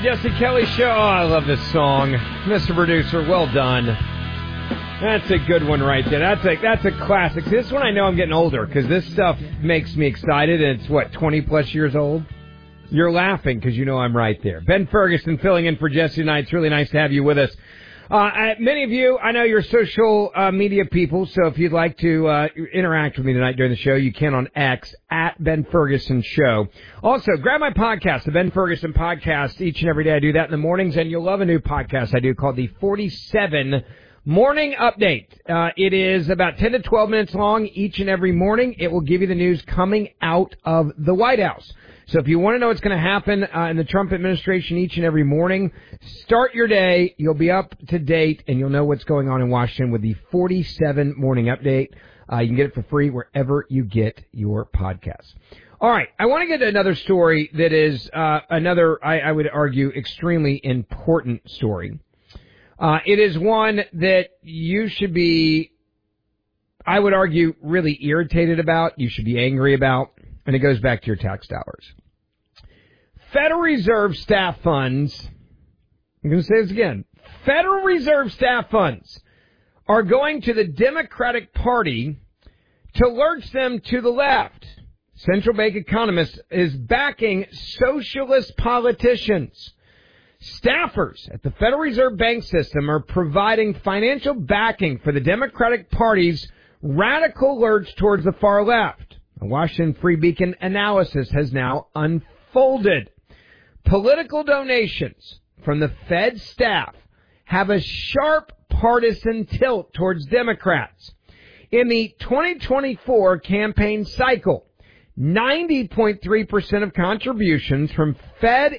Jesse Kelly Show. Oh, I love this song. Mr. Producer, well done. That's a good one right there. That's a classic. This one I know I'm getting older because this stuff makes me excited, and it's, 20-plus years old? You're laughing because you know I'm right there. Ben Ferguson filling in for Jesse tonight. It's really nice to have you with us. Many of you, I know you're social media people, so if you'd like to interact with me tonight during the show, you can on X, at Ben Ferguson Show. Also, grab my podcast, the Ben Ferguson Podcast. Each and every day I do that in the mornings, and you'll love a new podcast I do called the 47 Morning Update. It is about 10 to 12 minutes long each and every morning. It will give you the news coming out of the White House. So if you want to know what's going to happen in the Trump administration each and every morning, start your day. You'll be up to date, and you'll know what's going on in Washington with the 47 Morning Update. You can get it for free wherever you get your podcasts. All right, I want to get to another story that is another, I would argue, extremely important story. It is one that you should be, I would argue, really irritated about. You should be angry about. And it goes back to your tax dollars. Federal Reserve staff funds, I'm going to say this again, Federal Reserve staff funds are going to the Democratic Party to lurch them to the left. Central bank economist is backing socialist politicians. Staffers at the Federal Reserve Bank system are providing financial backing for the Democratic Party's radical lurch towards the far left. A Washington Free Beacon analysis has now unfolded. Political donations from the Fed staff have a sharp partisan tilt towards Democrats. In the 2024 campaign cycle, 90.3% of contributions from Fed